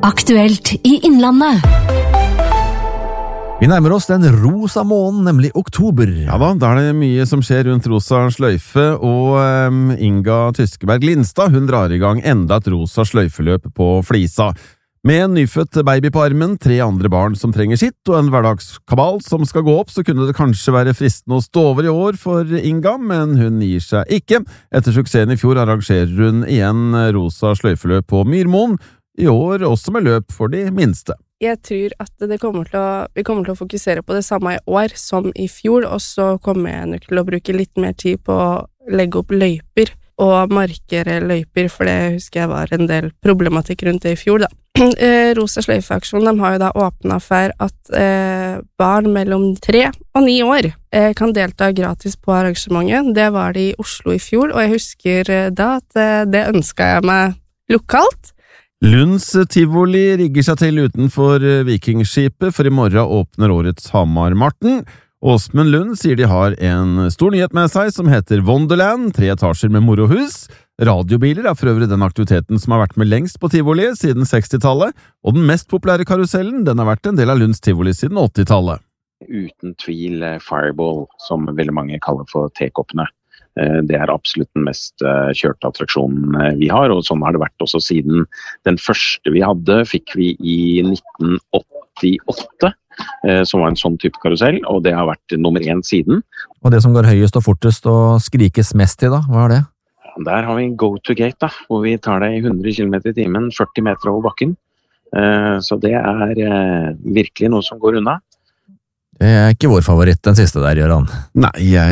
Aktuelt i Innlandet. Vi nærmer oss den rosa måneden, nemlig oktober. Ja da er det mye som skjer rundt rosa sløyfe, og Inga Tyskeberg Lindstad, hun drar i gang enda et rosa sløyfeløp på Flisa. Med en nyfødt baby på armen, 3 andre barn som trenger sitt, og en hverdagskabal som skal gå opp, så kunne det kanskje være fristende å stå over i år for Inga, men hun gir seg ikke. Etter suksessen i fjor arrangerer hun igjen rosa sløyfeløp på Myrmoen, i år også med løp for de minste. Jeg tror at vi kommer til å fokusere på det samme i år som i fjor, og så kommer jeg nok til å bruke litt mer tid på å legge opp løyper og markere løyper, for det husker jeg var en del problematikk rundt det i fjor da. Rosa sløyfeaksjon, de har jo da åpnet for at barn mellom 3 og 9 år kan delta gratis på arrangementet. Det var det i Oslo i fjor, og jeg husker da at det ønsket jeg meg lokalt. Lunds Tivoli rigger seg til utenfor Vikingskipet, for i morgen åpner årets Hamar-Marten. Åsmund Lund sier de har en stor nyhet med seg som heter Wonderland, 3 etasjer med morohus. Radiobiler er for øvrig den aktiviteten som har vært med lengst på Tivoli siden 60-tallet, og den mest populære karusellen den har vært en del av Lunds Tivoli siden 80-tallet. Uten tvil Fireball, som veldig mange kaller for tekoppene. Det er absolutt den mest kjørte attraksjonen vi har, og sånn har det vært også siden den første vi hadde, fikk vi i 1988, som var en sånn type karusell, og det har vært nummer 1 siden. Og det som går høyest og fortest og skrikes mest i da, hva er det? Der har vi Go to Gate da, hvor vi tar deg i 100 km i timen, 40 meter over bakken. Så det er virkelig noe som går unna. Det er ikke vår favoritt, den siste der, Gøran. Nei,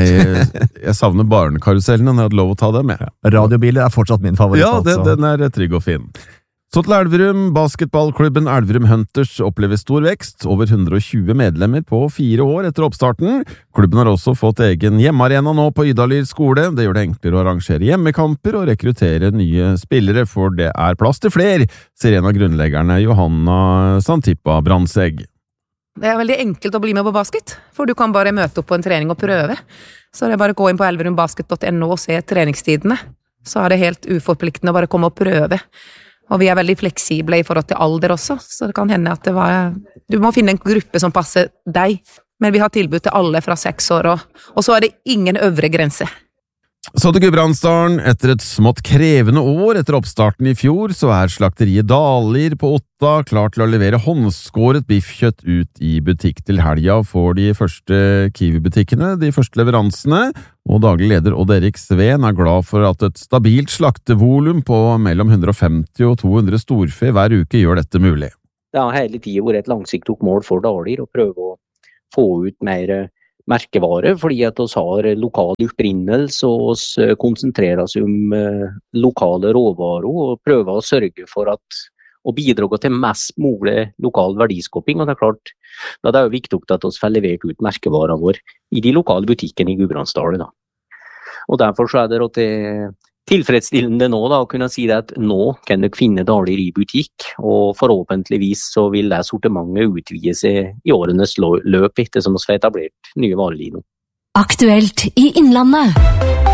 jeg savner barnekarusellen, og jeg hadde lov å ta det med. Radiobiler er fortsatt min favoritt. Ja, den er trygg og fin. Så til Elverum, basketballklubben Elverum Hunters opplever stor vekst, over 120 medlemmer på 4 år etter oppstarten. Klubben har også fått egen hjemmearena nå på Ydalyr skole. Det gjør det enklere å arrangere hjemmekamper og rekruttere nye spillere, for det er plass til flere, sier en av grunnleggerne Johanna Santipa Brandsegg. Det er veldig enkelt å bli med på basket, for du kan bare møte opp på en trening og prøve. Så det er bare å gå inn på elverumbasket.no og se treningstidene. Så er det helt uforpliktende å bare komme og prøve. Og vi er veldig fleksible i forhold til alder også, så det kan hende at du må finne en gruppe som passer deg. Men vi har tilbud til alle fra 6 år, og så er det ingen øvre grense. Så til Gudbrandsdalen, etter et smått krevende år etter oppstarten i fjor, så er slakteriet Dalir på Otta klar til å levere håndskåret biffkjøtt ut i butikk til helga for de første Kiwi-butikkene, de første leveransene, og daglig leder Odd Erik Sveen er glad for at et stabilt slaktevolum på mellom 150 og 200 storfe hver uke gjør dette mulig. Det har hele tiden vært et langsiktig mål for Dalir å prøve å få ut mer merkevare, fordi at oss har lokal opprinnelse og oss konsentrerer oss om lokale råvarer og prøver å sørge for å bidra til mest mulig lokal verdiskaping, og det er klart da det er jo viktig at oss får levert ut merkevaren vår i de lokale butikkene i Gudbrandsdalen da. Og derfor så er det tilfredsstillende nå da, å kunne si det at nå kan dere finne Dalir i butikk, og forhåpentligvis så vil det sortimentet utvide seg i årenes løp etter som vi får etablert nye varelinjer. Aktuelt i Innlandet.